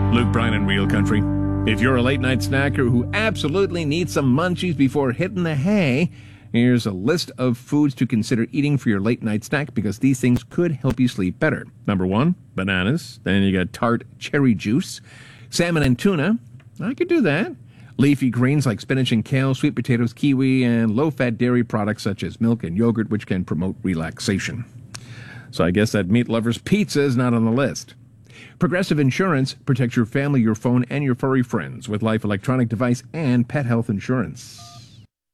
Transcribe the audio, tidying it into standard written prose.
Luke Bryan in Real Country. If you're a late-night snacker who absolutely needs some munchies before hitting the hay, here's a list of foods to consider eating for your late-night snack because these things could help you sleep better. Number 1, bananas. Then you got tart cherry juice. Salmon and tuna. I could do that. Leafy greens like spinach and kale, sweet potatoes, kiwi, and low-fat dairy products such as milk and yogurt, which can promote relaxation. So I guess that meat lover's pizza is not on the list. Progressive Insurance protects your family, your phone, and your furry friends with life electronic device and pet health insurance.